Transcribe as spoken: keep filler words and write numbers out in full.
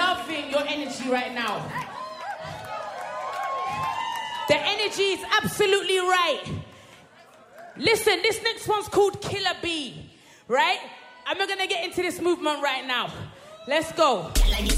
loving your energy right now. The energy is absolutely right. Listen, this next one's called Killer Bee, right? And we're gonna get into this movement right now. Let's go.